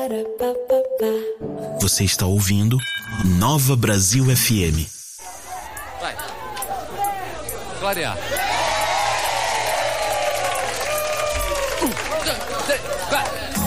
Você está ouvindo Nova Brasil FM. Vai. Clarear. 1, 2, 3, 4.